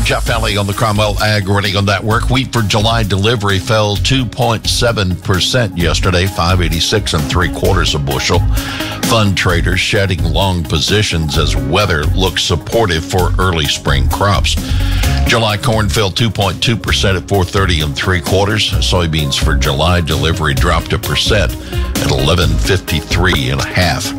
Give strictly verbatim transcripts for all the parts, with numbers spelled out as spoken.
Jeff Alley on the Cromwell Ag Radio Network. Wheat for July delivery fell two point seven percent yesterday, five eighty-six and three quarters a bushel. Fund traders shedding long positions as weather looks supportive for early spring crops. July corn fell two point two percent at four thirty and three quarters. Soybeans for July delivery dropped a percent at eleven fifty-three and a half.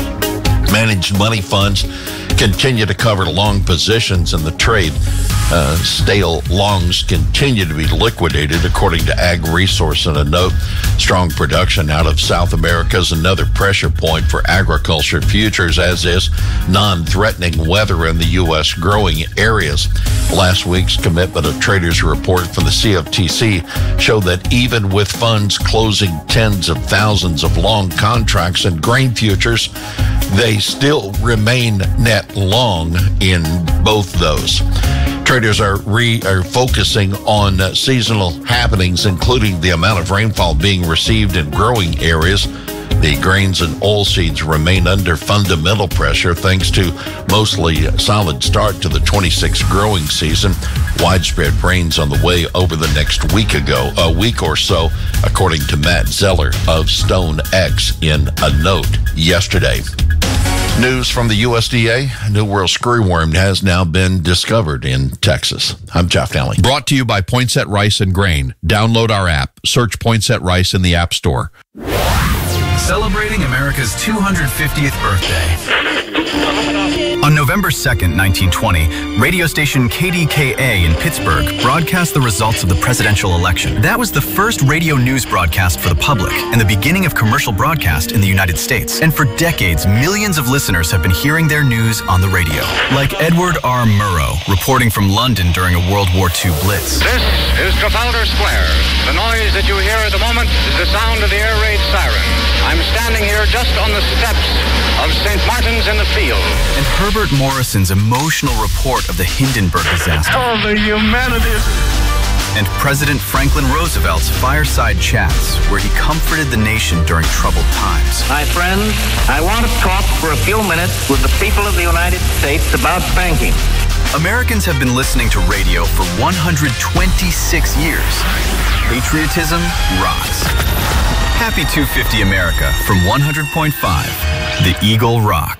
Managed money funds continue to cover long positions in the trade. Uh, stale longs continue to be liquidated, according to Ag Resource in a note. Strong production out of South America is another pressure point for agriculture futures, as is non-threatening weather in the U S growing areas. Last week's commitment of traders report from the C F T C showed that even with funds closing tens of thousands of long contracts in grain futures, they still remain net long in both those. Traders are re are focusing on uh, seasonal happenings, including the amount of rainfall being received in growing areas. The grains and oilseeds remain under fundamental pressure thanks to mostly solid start to the twenty-six growing season. Widespread rains on the way over the next week ago, a week or so, according to Matt Zeller of StoneX in a note yesterday. News from the U S D A, New World screwworm has now been discovered in Texas. I'm Jeff Alley. Brought to you by Poinsett Rice and Grain. Download our app. Search Poinsett Rice in the App Store. Celebrating America's two hundred fiftieth birthday. On November second, nineteen twenty, radio station K D K A in Pittsburgh broadcast the results of the presidential election. That was the first radio news broadcast for the public and the beginning of commercial broadcast in the United States. And for decades, millions of listeners have been hearing their news on the radio. Like Edward R. Murrow, reporting from London during a World War Two blitz. This is Trafalgar Square. The noise that you hear at the moment is the sound of the air raid siren. I'm standing here just on the steps of Saint Martin's in the Field. And Herbert Morrison's emotional report of the Hindenburg disaster. Oh, the humanity. And President Franklin Roosevelt's fireside chats, where he comforted the nation during troubled times. My friends, I want to talk for a few minutes with the people of the United States about banking. Americans have been listening to radio for one hundred twenty-six years. Patriotism rocks. Happy two fifty America from one hundred point five, The Eagle Rock.